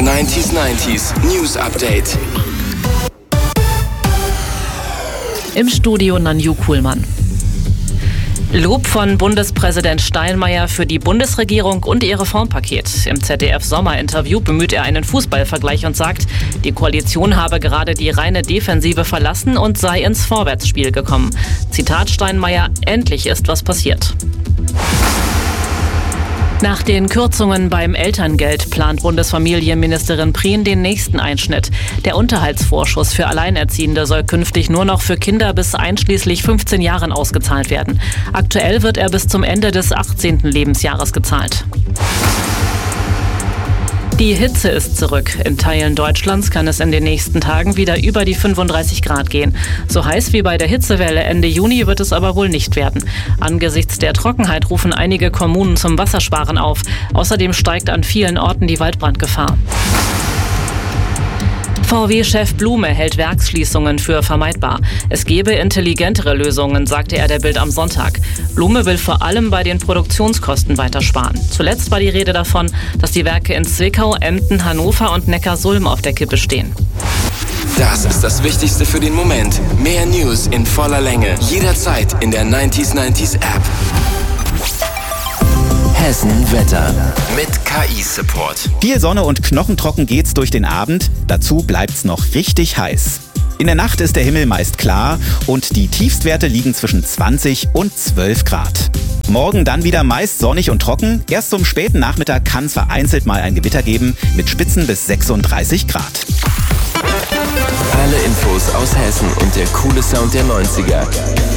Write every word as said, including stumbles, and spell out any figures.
neunzig neunzig News Update. Im Studio Nanju Kuhlmann. Lob von Bundespräsident Steinmeier für die Bundesregierung und ihr Reformpaket. Im Z D F-Sommerinterview bemüht er einen Fußballvergleich und sagt, die Koalition habe gerade die reine Defensive verlassen und sei ins Vorwärtsspiel gekommen. Zitat Steinmeier: Endlich ist was passiert. Nach den Kürzungen beim Elterngeld plant Bundesfamilienministerin Prien den nächsten Einschnitt. Der Unterhaltsvorschuss für Alleinerziehende soll künftig nur noch für Kinder bis einschließlich fünfzehn Jahren ausgezahlt werden. Aktuell wird er bis zum Ende des achtzehnten Lebensjahres gezahlt. Die Hitze ist zurück. In Teilen Deutschlands kann es in den nächsten Tagen wieder über die fünfunddreißig Grad gehen. So heiß wie bei der Hitzewelle Ende Juni wird es aber wohl nicht werden. Angesichts der Trockenheit rufen einige Kommunen zum Wassersparen auf. Außerdem steigt an vielen Orten die Waldbrandgefahr. V W-Chef Blume hält Werksschließungen für vermeidbar. Es gebe intelligentere Lösungen, sagte er der Bild am Sonntag. Blume will vor allem bei den Produktionskosten weiter sparen. Zuletzt war die Rede davon, dass die Werke in Zwickau, Emden, Hannover und Neckarsulm auf der Kippe stehen. Das ist das Wichtigste für den Moment. Mehr News in voller Länge. Jederzeit in der neunzig neunzig App. Hessen Wetter mit K I-Support. Viel Sonne und knochentrocken geht's durch den Abend. Dazu bleibt's noch richtig heiß. In der Nacht ist der Himmel meist klar und die Tiefstwerte liegen zwischen zwanzig und zwölf Grad. Morgen dann wieder meist sonnig und trocken. Erst zum späten Nachmittag kann es vereinzelt mal ein Gewitter geben mit Spitzen bis sechsunddreißig Grad. Alle Infos aus Hessen und der coole Sound der neunziger